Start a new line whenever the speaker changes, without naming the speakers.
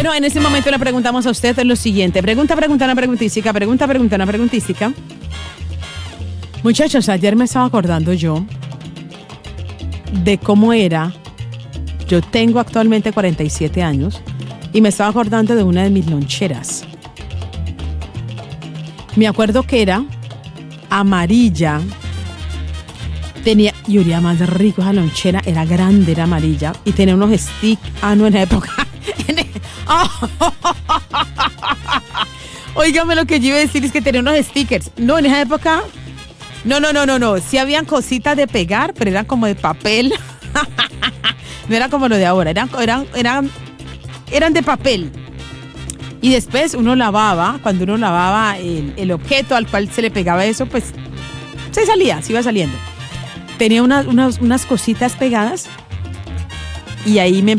Bueno, en este momento le preguntamos a usted lo siguiente. Pregunta, una preguntística. Pregunta, una preguntística. Muchachos, ayer me estaba acordando yo de cómo era. Yo tengo actualmente 47 años y me estaba acordando de una de mis loncheras. Me acuerdo que era amarilla. Y olía más rico esa lonchera. Era grande, era amarilla y tenía unos sticks. No, en la época. Óigame, lo que yo iba a decir es que tenía unos stickers. No, en esa época. No. Sí habían cositas de pegar, pero eran como de papel. No era como lo de ahora. Eran de papel. Y después uno lavaba. Cuando uno lavaba el objeto al cual se le pegaba eso, pues se iba saliendo. Tenía unas cositas pegadas. Y ahí me